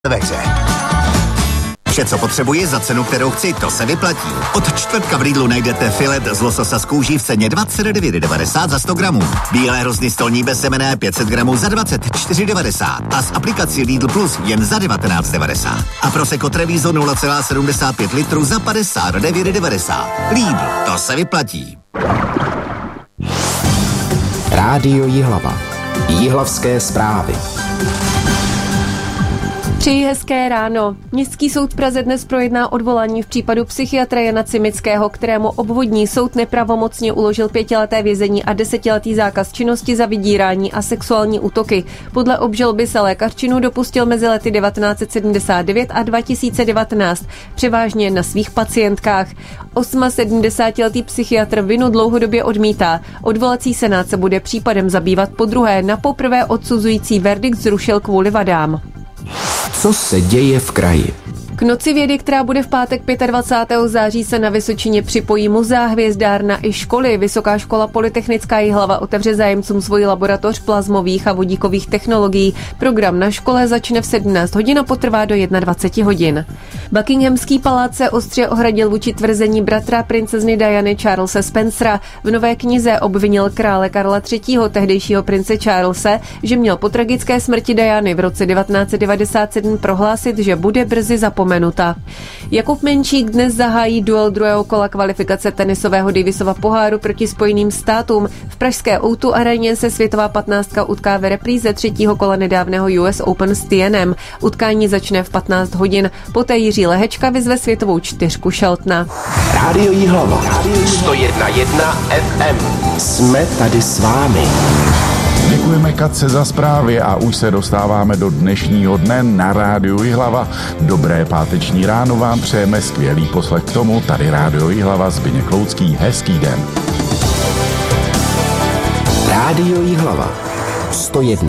ve hře. Vše, co potřebuji za cenu, kterou chci, to se vyplatí. Od čtvrtka v Lidlu najdete filet z lososa z kůží v ceně 29,90 za 100 gramů. Bílé hrozny stolní bezsemenné 500 gramů za 24,90 a z aplikací Lidl Plus jen za 19,90. A Prosecco Treviso 0,75 litru za 59,90. Lidl, to se vyplatí. Rádio Jihlava. Jihlavské zprávy. Přeji hezké ráno. Městský soud v Praze dnes projedná odvolání v případu psychiatra Jana Cimického, kterému obvodní soud nepravomocně uložil 5leté vězení a 10letý zákaz činnosti za vydírání a sexuální útoky. Podle obžaloby se lékař činu dopustil mezi lety 1979 a 2019, převážně na svých pacientkách. 78letý psychiatr vinu dlouhodobě odmítá. Odvolací senát se bude případem zabývat podruhé, na poprvé odsuzující verdikt zrušil kvůli vadám. Co se děje v kraji? K Noci vědy, která bude v pátek 25. září, se na Vysočině připojí muzea, hvězdárna i školy. Vysoká škola Polytechnická Jihlava otevře zájemcům svoji laboratoř plazmových a vodíkových technologií. Program na škole začne v 17 hodin a potrvá do 21 hodin. Buckinghamský palác se ostře ohradil vůči tvrzení bratra princezny Diany Charlese Spencera. V nové knize obvinil krále Karla III., tehdejšího prince Charlese, že měl po tragické smrti Diany v roce 1997 prohlásit, že bude brzy zapomenuta. Jakub Menčík dnes zahájí duel druhého kola kvalifikace tenisového Davisova poháru proti Spojeným státům. V pražské O2 aréně se světová 15 utká v repríze třetího kola nedávného US Open s Tienem. Utkání začne v 15 hodin. Poté Jiří Lehečka vyzve světovou čtyřku Sheltona. Rádio Jihlava. 101,1 FM. Jsme tady s vámi. Děkujeme Katce za zprávy a už se dostáváme do dnešního dne na Rádiu Jihlava. Dobré páteční ráno vám přejeme, skvělý poslech k tomu. Tady Rádio Jihlava, Zbyněk Loucký, hezký den. Rádio Jihlava. 101,1